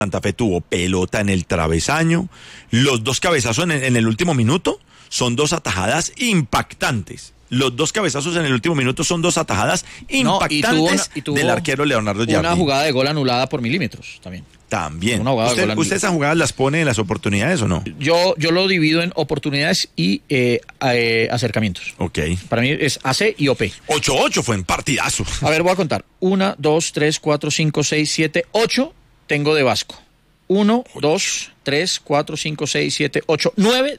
Santa Fe tuvo pelota en el travesaño. Los dos cabezazos en el último minuto son dos atajadas impactantes. Los dos cabezazos en el último minuto son dos atajadas impactantes del arquero Leonardo Jardim. Una jugada de gol anulada por milímetros también. También. ¿Usted esas jugadas las pone en las oportunidades o no? Yo lo divido en oportunidades y acercamientos. Ok. Para mí es AC y OP. 8-8 fue en partidazo. A ver, voy a contar. 1, 2, 3, 4, 5, 6, 7, 8 tengo de Vasco. 1, 2, 3, 4, 5, 6, 7, 8, 9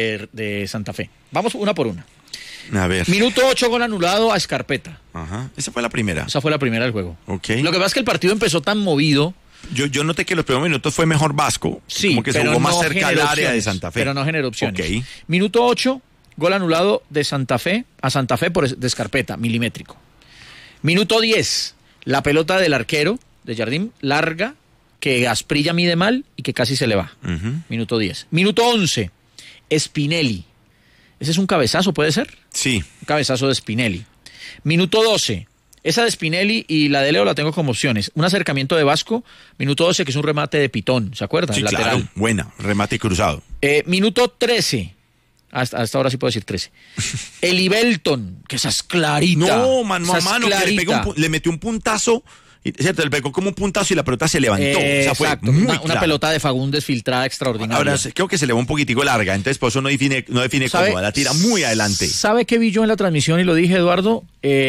de Santa Fe. Vamos una por una. A ver. Minuto 8, gol anulado a Scarpetta. Ajá. Esa fue la primera. Esa fue la primera del juego. Ok. Lo que pasa es que el partido empezó tan movido. Yo noté que los primeros minutos fue mejor Vasco. Sí, como que se jugó más cerca al área de Santa Fe. Pero no generó opciones. Ok. Minuto 8, gol anulado de Santa Fe a Santa Fe de Scarpetta, milimétrico. Minuto 10, la pelota del arquero de Jardim, larga, que Asprilla mide mal y que casi se le va. Minuto 10. Minuto 11, Spinelli. Ese es un cabezazo, ¿puede ser? Sí. Un cabezazo de Spinelli. Minuto 12. Esa de Spinelli y la de Leo la tengo como opciones. Un acercamiento de Vasco. Minuto 12, que es un remate de Pitón. ¿Se acuerdan? Sí, lateral. Claro. Buena. Remate cruzado. Minuto 13. Hasta ahora sí puedo decir 13. Eli Belton, que esa es clarita. No, mano a mano, que le metió un puntazo. ¿Cierto? Le pegó como un puntazo y la pelota se levantó. Exacto. O sea, fue muy una pelota de Fagundes filtrada extraordinaria. Ahora, creo que se le va un poquitico larga, entonces por eso no define cómo, la tira muy adelante. ¿Sabe qué vi yo en la transmisión? Y lo dije, Eduardo,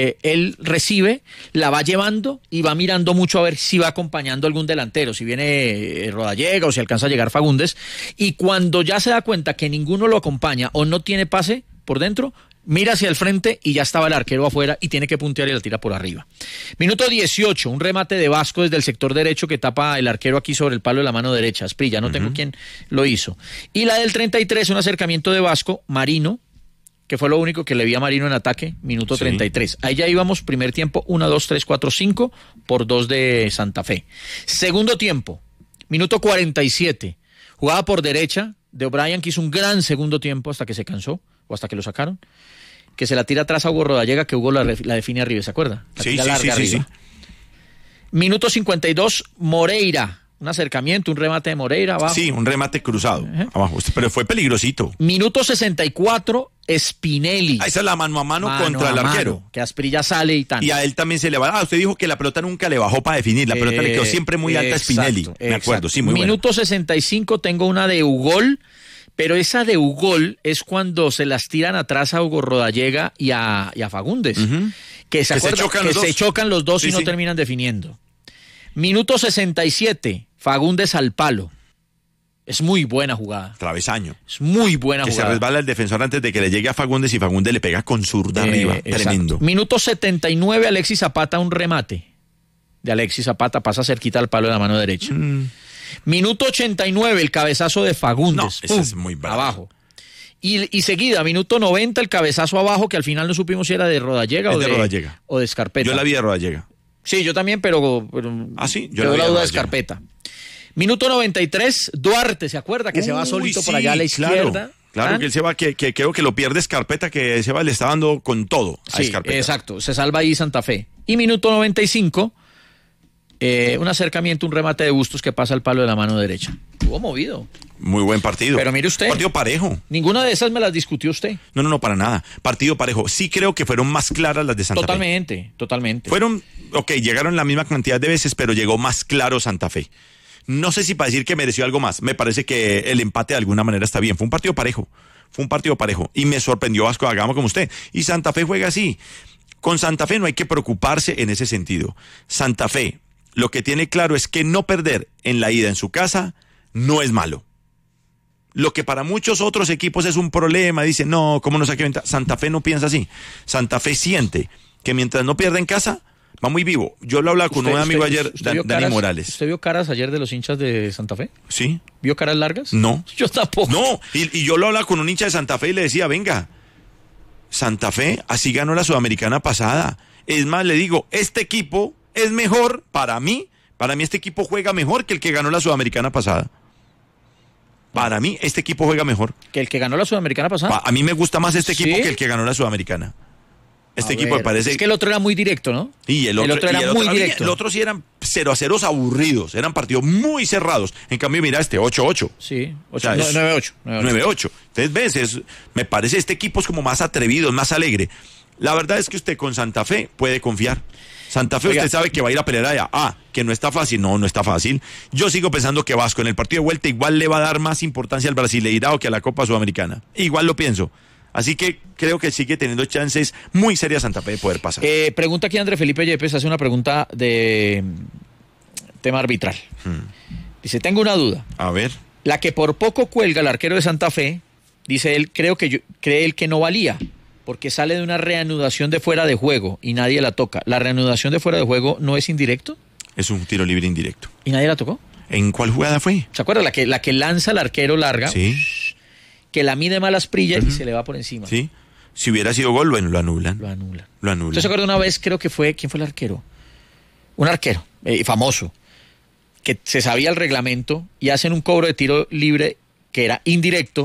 él recibe, la va llevando y va mirando mucho a ver si va acompañando algún delantero, si viene Rodallega o si alcanza a llegar Fagundes. Y cuando ya se da cuenta que ninguno lo acompaña o no tiene pase por dentro, mira hacia el frente y ya estaba el arquero afuera y tiene que puntear y la tira por arriba. Minuto 18, un remate de Vasco desde el sector derecho que tapa el arquero aquí sobre el palo de la mano derecha. Asprilla, no tengo quién lo hizo. Y la del 33, un acercamiento de Vasco, Marino, que fue lo único que le vi a Marino en ataque, minuto 33. Ahí ya íbamos, primer tiempo, 1, 2, 3, 4, 5 por 2 de Santa Fe. Segundo tiempo, minuto 47, jugada por derecha de O'Brien, que hizo un gran segundo tiempo hasta que se cansó o hasta que lo sacaron, que se la tira atrás a Hugo Rodallega, que Hugo la define arriba, ¿se acuerda? Sí. Minuto 52, Moreira, un acercamiento, un remate de Moreira abajo. Sí, un remate cruzado abajo, pero fue peligrosito. Minuto 64, Spinelli. Esa es la mano a mano contra el arquero. Que Asprilla sale y tal. Y a él también se le va. Usted dijo que la pelota nunca le bajó para definir, la pelota le quedó siempre muy alta a Spinelli. Me acuerdo, sí, muy Minuto buena. 65, tengo una de Ugol. Pero esa de Ugol es cuando se las tiran atrás a Hugo Rodallega y a Fagundes. Que se chocan los dos y no terminan definiendo. Minuto 67, Fagundes al palo. Es muy buena jugada. Travesaño. Es muy buena jugada. Que se resbala el defensor antes de que le llegue a Fagundes y Fagundes le pega con zurda arriba. Tremendo. Minuto 79, Alexis Zapata, un remate. De Alexis Zapata pasa cerquita al palo de la mano derecha. Minuto 89, el cabezazo de Fagundes. No, ese es muy bravo. Abajo. Y seguida, minuto 90, el cabezazo abajo, que al final no supimos si era de Rodallega o de Scarpetta. Yo la vi de Rodallega. Sí, yo también, pero sí, yo la duda de Scarpetta. Minuto 93, Duarte, ¿se acuerda? Que se va solito por allá a la izquierda. Claro, que él se va, que creo que lo pierde Scarpetta, que se va, le está dando con todo a Scarpetta. Exacto, se salva ahí Santa Fe. Y minuto 95, un acercamiento, un remate de Bustos que pasa al palo de la mano derecha. Estuvo movido. Muy buen partido. Pero mire usted. Partido parejo. Ninguna de esas me las discutió usted. No, para nada. Partido parejo. Sí creo que fueron más claras las de Santa Fe. Totalmente. Fueron, llegaron la misma cantidad de veces, pero llegó más claro Santa Fe. No sé si para decir que mereció algo más. Me parece que el empate de alguna manera está bien. Fue un partido parejo. Y me sorprendió Vasco da Gama como usted. Y Santa Fe juega así. Con Santa Fe no hay que preocuparse en ese sentido. Santa Fe, lo que tiene claro es que no perder en la ida en su casa no es malo. Lo que para muchos otros equipos es un problema, dicen, no, ¿cómo no saque ventaja? Santa Fe no piensa así. Santa Fe siente que mientras no pierda en casa, va muy vivo. Yo lo hablaba con un amigo ayer, Dani Morales. ¿Usted vio caras ayer de los hinchas de Santa Fe? Sí. ¿Vio caras largas? No. Yo tampoco. No, y yo lo hablaba con un hincha de Santa Fe y le decía, venga, Santa Fe así ganó la Sudamericana pasada. Es más, le digo, este equipo es mejor para mí este equipo juega mejor que el que ganó la Sudamericana pasada. Para mí, este equipo juega mejor. ¿Que el que ganó la Sudamericana pasada? A mí me gusta más este equipo que el que ganó la Sudamericana. Este equipo me parece... Es que el otro era muy directo, ¿no? Y el otro era muy directo. El otro sí eran 0-0 aburridos, eran partidos muy cerrados. En cambio, mira 8-8. Sí, 9-8. 9-8. Entonces, me parece este equipo es como más atrevido, es más alegre. La verdad es que usted con Santa Fe puede confiar. Santa Fe, usted sabe que va a ir a pelear allá. Que no está fácil. No está fácil. Yo sigo pensando que Vasco en el partido de vuelta igual le va a dar más importancia al Brasileirao que a la Copa Sudamericana. Igual lo pienso. Así que creo que sigue teniendo chances muy serias Santa Fe de poder pasar. Pregunta aquí André Felipe Yepes, hace una pregunta de tema arbitral. Dice, tengo una duda. A ver. La que por poco cuelga el arquero de Santa Fe, dice él, cree él que no valía, porque sale de una reanudación de fuera de juego y nadie la toca. ¿La reanudación de fuera de juego no es indirecto? Es un tiro libre indirecto. ¿Y nadie la tocó? ¿En cuál jugada fue? ¿Se acuerda? La que lanza el arquero larga. Sí. Que la mide mal Asprilla y se le va por encima. Sí. Si hubiera sido gol, bueno, lo anulan. Lo anulan. Entonces, ¿se acuerda una vez, creo que fue, ¿quién fue el arquero? Un arquero famoso, que se sabía el reglamento y hacen un cobro de tiro libre que era indirecto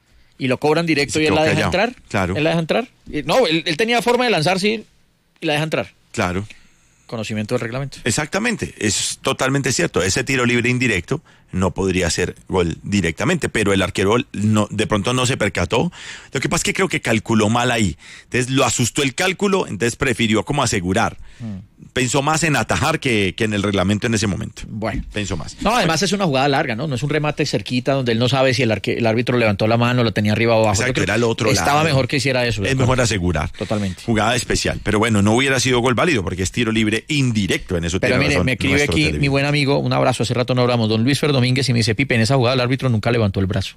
y lo cobran directo y él la deja entrar. Claro. Él la deja entrar. No, él tenía forma de lanzarse y la deja entrar. Claro. Conocimiento del reglamento. Exactamente, es totalmente cierto. Ese tiro libre indirecto no podría ser gol directamente, pero el arquero de pronto no se percató. Lo que pasa es que creo que calculó mal ahí. Entonces lo asustó el cálculo, entonces prefirió como asegurar. Pensó más en atajar que en el reglamento en ese momento. Bueno. Pensó más. No, además es una jugada larga, ¿no? No es un remate cerquita donde él no sabe si el árbitro levantó la mano, lo tenía arriba o abajo. Exacto, era el otro lado. Estaba mejor que hiciera eso. Es mejor asegurar. Totalmente. Jugada especial. Pero bueno, no hubiera sido gol válido porque es tiro libre indirecto en eso. Pero mire, me escribe aquí mi buen amigo, un abrazo, hace rato no hablamos, don Luis Fer Domínguez, y me dice, Pipe, en esa jugada el árbitro nunca levantó el brazo.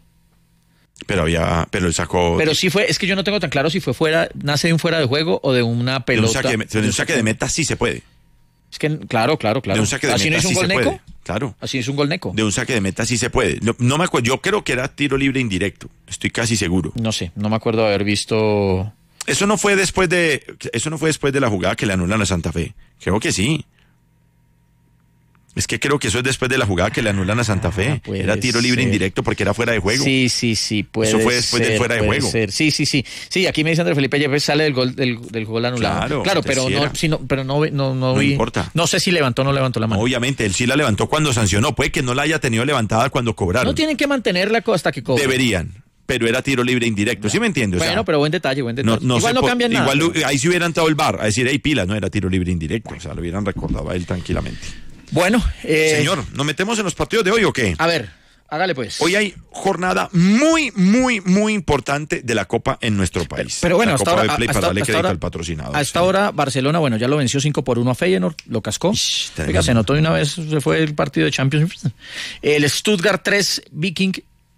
Pero él sacó... Pero sí fue, es que yo no tengo tan claro si fue fuera, nace de un fuera de juego o de una pelota. De un saque de meta sí se puede. Es que, claro. De un saque de ¿así meta no es un sí gol se neco? puede. Claro. Así es un gol neco. De un saque de meta sí se puede. No me acuerdo, yo creo que era tiro libre indirecto. Estoy casi seguro. No sé, no me acuerdo de haber visto... Eso no fue después de la jugada que le anulan a Santa Fe. Creo que sí. Es que creo que eso es después de la jugada que le anulan a Santa Fe. Era tiro libre indirecto porque era fuera de juego. Sí, puede ser. Eso fue después del fuera de juego. Ser. Sí. Sí, aquí me dice André Felipe Yepes, sale del gol anulado. Claro, pero no vi. Importa. No sé si levantó o no levantó la mano. Obviamente, él sí la levantó cuando sancionó. Puede que no la haya tenido levantada cuando cobraron. No tienen que mantenerla hasta que cobren. Deberían. Pero era tiro libre indirecto, ¿sí me entiendes? Bueno, pero buen detalle. Igual no cambia nada. Igual ahí se hubiera entrado el VAR a decir, hey, pila, no era tiro libre indirecto. O sea, lo hubieran recordado a él tranquilamente. Bueno. Señor, ¿nos metemos en los partidos de hoy o qué? A ver, hágale pues. Hoy hay jornada muy, muy, muy importante de la Copa en nuestro país. Pero bueno, hasta ahora, para darle crédito al patrocinador. A esta hora, Barcelona, bueno, ya lo venció 5-1 a Feyenoord, lo cascó. Oiga, se notó de una vez, se fue el partido de Champions. El Stuttgart 3, Viking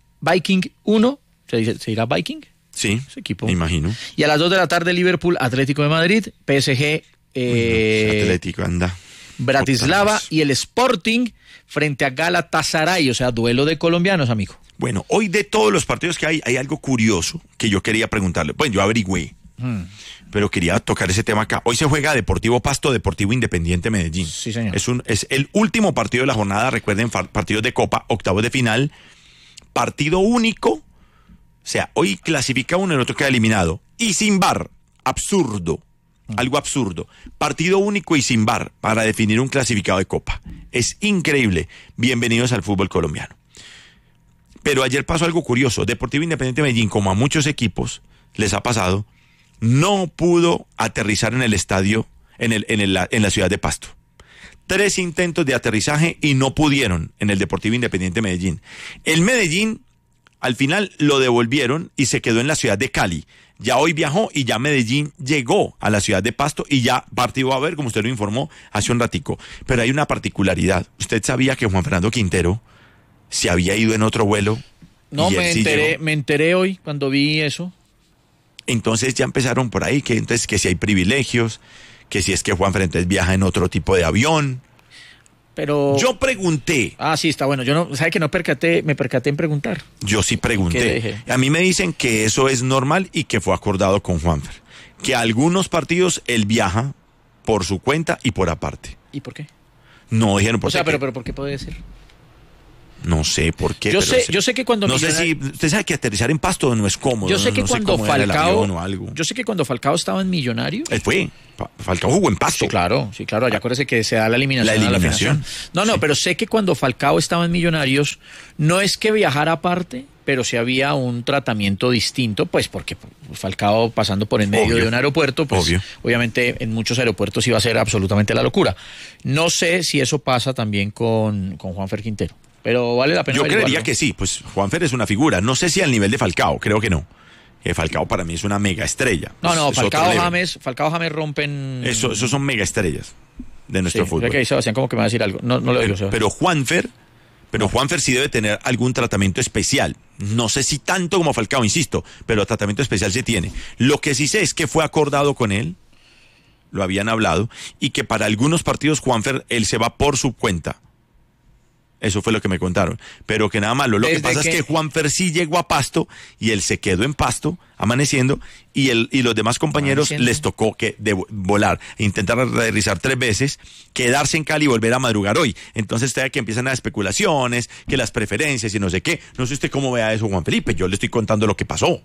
1. ¿Se dirá Viking? Sí, ese equipo. Me imagino. Y a las 2 de la tarde, Liverpool, Atlético de Madrid, PSG, Atlético, anda. Bratislava y el Sporting frente a Galatasaray, o sea, duelo de colombianos, amigo. Bueno, hoy de todos los partidos que hay algo curioso que yo quería preguntarle. Bueno, yo averigüé, pero quería tocar ese tema acá. Hoy se juega Deportivo Pasto, Deportivo Independiente Medellín. Sí, señor. Es el último partido de la jornada, recuerden, partidos de Copa, octavos de final, partido único. O sea, hoy clasifica uno, el otro queda eliminado. Y sin VAR, absurdo. Algo absurdo. Partido único y sin VAR para definir un clasificado de Copa. Es increíble. Bienvenidos al fútbol colombiano. Pero ayer pasó algo curioso. Deportivo Independiente Medellín, como a muchos equipos les ha pasado, no pudo aterrizar en el estadio, en la ciudad de Pasto. 3 intentos de aterrizaje y no pudieron en el Deportivo Independiente Medellín. El Medellín, al final, lo devolvieron y se quedó en la ciudad de Cali. Ya hoy viajó y ya Medellín llegó a la ciudad de Pasto y ya partido va a haber, como usted lo informó hace un ratico. Pero hay una particularidad. ¿Usted sabía que Juan Fernando Quintero se había ido en otro vuelo? No, me enteré hoy cuando vi eso. Entonces ya empezaron por ahí, que si hay privilegios, que si es que Juan Fernando viaja en otro tipo de avión. Pero yo pregunté. Sí, está bueno. Yo no, ¿sabe que me percaté en preguntar? Yo sí pregunté. A mí me dicen que eso es normal y que fue acordado con Juanfer. Que algunos partidos él viaja por su cuenta y por aparte. ¿Y por qué? No dijeron por qué. O sea, pero ¿por qué puede ser? No No sé por qué. Yo pero sé que cuando no sé si usted sabe que aterrizar en Pasto no es cómodo. Yo sé que no cuando cómo era el avión o Falcao, algo. yo sé que cuando Falcao estaba en Millonarios. Falcao jugó en Pasto. Sí, claro, allá acuérdese que se da la eliminación. La eliminación. No, Sí. pero sé que cuando Falcao estaba en Millonarios, no es que viajara aparte, pero sí había un tratamiento distinto, pues porque Falcao pasando por en medio Obvio. de un aeropuerto, pues Obvio. obviamente en muchos aeropuertos iba a ser absolutamente la locura. No sé si eso pasa también con Juanfer Quintero, pero vale la pena Yo averiguarlo. creería que sí, pues Juanfer es una figura. No sé si al nivel de Falcao, creo que no. Falcao para mí es una mega estrella. No, Es Falcao otro level. James rompen... Esos son mega estrellas de nuestro Sí, fútbol. sé que ahí Sebastián como que me va a decir algo. No lo digo, Sebastián. Pero Juanfer sí debe tener algún tratamiento especial. No sé si tanto como Falcao, insisto, pero tratamiento especial sí tiene. Lo que sí sé es que fue acordado con él, lo habían hablado, y que para algunos partidos Juanfer, él se va por su cuenta. Eso fue lo que me contaron. Pero que nada malo. Lo que pasa es que Juanfer sí llegó a Pasto y él se quedó en Pasto, amaneciendo, y los demás compañeros les tocó volar, intentar aterrizar 3 veces, quedarse en Cali y volver a madrugar hoy. Entonces está que empiezan las especulaciones, que las preferencias y no sé qué. No sé usted cómo vea eso, Juan Felipe. Yo le estoy contando lo que pasó.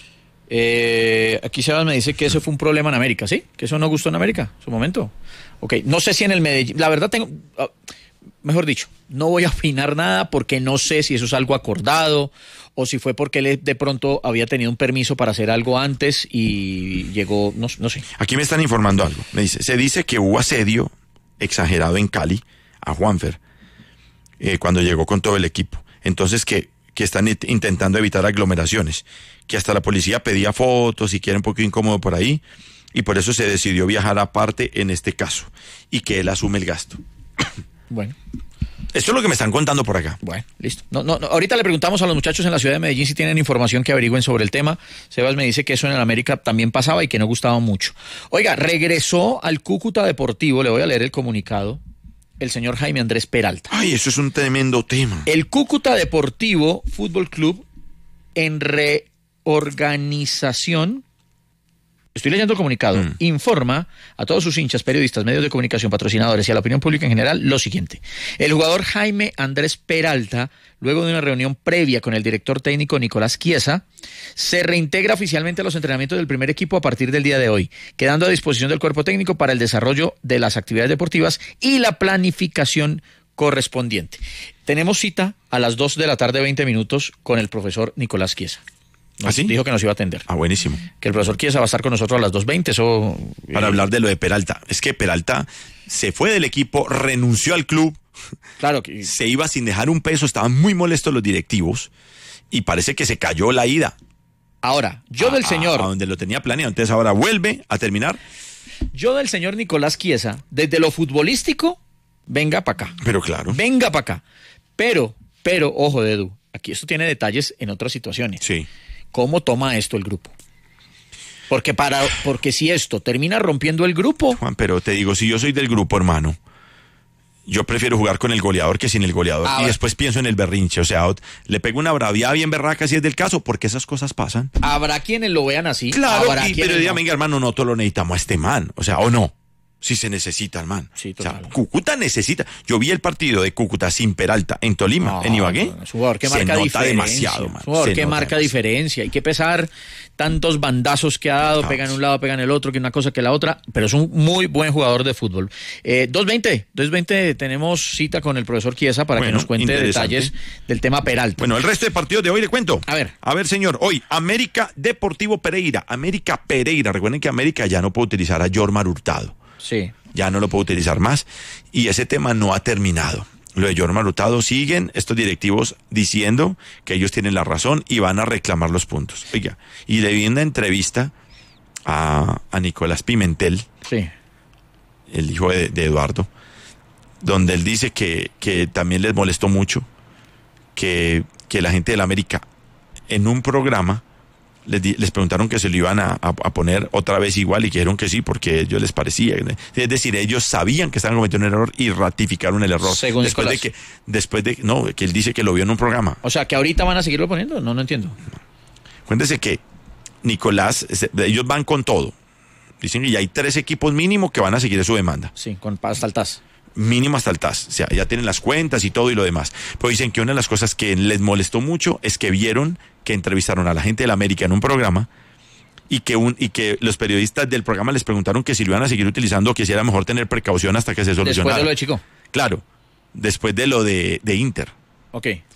Aquí Sebas me dice que eso fue un problema en América, ¿sí? Que eso no gustó en América, en su momento. Ok, no sé si en el Medellín, la verdad mejor dicho, no voy a opinar nada porque no sé si eso es algo acordado o si fue porque él de pronto había tenido un permiso para hacer algo antes y llegó, no sé. Aquí me están informando algo. Se dice que hubo asedio exagerado en Cali a Juanfer cuando llegó con todo el equipo. Entonces que están intentando evitar aglomeraciones, que hasta la policía pedía fotos y que era un poco incómodo por ahí, y por eso se decidió viajar aparte en este caso, y que él asume el gasto. Bueno. Esto es lo que me están contando por acá. Bueno, listo. No, ahorita le preguntamos a los muchachos en la ciudad de Medellín si tienen información que averigüen sobre el tema. Sebas me dice que eso en el América también pasaba y que no gustaba mucho. Oiga, regresó al Cúcuta Deportivo, le voy a leer el comunicado, el señor Jaime Andrés Peralta. Ay, eso es un tremendo tema. El Cúcuta Deportivo Fútbol Club en reorganización. Estoy leyendo el comunicado. Informa a todos sus hinchas, periodistas, medios de comunicación, patrocinadores y a la opinión pública en general lo siguiente. El jugador Jaime Andrés Peralta, luego de una reunión previa con el director técnico Nicolás Chiesa, se reintegra oficialmente a los entrenamientos del primer equipo a partir del día de hoy, quedando a disposición del cuerpo técnico para el desarrollo de las actividades deportivas y la planificación correspondiente. Tenemos cita a las 2 de la tarde, 20 minutos, con el profesor Nicolás Chiesa. ¿Ah, sí? Dijo que nos iba a atender. Ah, buenísimo. Que el profesor Chiesa va a estar con nosotros a las 2:20. Eso, para hablar de lo de Peralta. Es que Peralta se fue del equipo, renunció al club. Claro que se iba sin dejar un peso, estaban muy molestos los directivos y parece que se cayó la ida. Ahora, yo del señor... A donde lo tenía planeado. Entonces ahora vuelve a terminar. Yo del señor Nicolás Chiesa, desde lo futbolístico, venga para acá. Pero claro. Venga para acá. Pero, ojo, Edu, aquí esto tiene detalles en otras situaciones. Sí. ¿Cómo toma esto el grupo? Porque si esto termina rompiendo el grupo... Juan, pero te digo, si yo soy del grupo, hermano, yo prefiero jugar con el goleador que sin el goleador. Y después pienso en el berrinche. O sea, le pego una braviada bien berraca si es del caso, porque esas cosas pasan. Habrá quienes lo vean así. Claro, pero dígame, no. Hermano, no todo lo necesitamos a este man. O sea, o no. Si se necesita, hermano. Sí, o sea, Cúcuta necesita. Yo vi el partido de Cúcuta sin Peralta en Tolima, en Ibagué. Es un jugador que marca diferencia. Demasiado, man. Es un jugador que marca diferencia. Hay que pesar tantos bandazos que ha dado, pega en un lado, pega en el otro, que una cosa que la otra, pero es un muy buen jugador de fútbol. 2:20 tenemos cita con el profesor Chiesa para que nos cuente detalles del tema Peralta. Bueno, el resto de partidos de hoy le cuento. A ver, señor, hoy América Deportivo Pereira. América Pereira. Recuerden que América ya no puede utilizar a Yormar Hurtado. Sí. Ya no lo puedo utilizar más y ese tema no ha terminado. Lo de Yormar Hurtado siguen estos directivos diciendo que ellos tienen la razón y van a reclamar los puntos. Oiga, y le vi una entrevista a Nicolás Pimentel, sí, el hijo de Eduardo, donde él dice que también les molestó mucho que la gente de la América en un programa les preguntaron que se lo iban a poner otra vez igual y que dijeron que sí porque a ellos les parecía. Es decir, ellos sabían que estaban cometiendo un error y ratificaron el error. Según después de que él dice que lo vio en un programa. O sea, que ahorita van a seguirlo poniendo. No entiendo. Cuéntese que Nicolás, ellos van con todo. Dicen que ya hay 3 equipos mínimo que van a seguir su demanda. Sí, con hasta el TAS. mínimo hasta el TAS, o sea, ya tienen las cuentas y todo y lo demás. Pero dicen que una de las cosas que les molestó mucho es que vieron que entrevistaron a la gente de la América en un programa y que los periodistas del programa les preguntaron que si lo iban a seguir utilizando o que si era mejor tener precaución hasta que se solucionara. Después de lo de Chico. Claro, después de lo de Inter. Ok.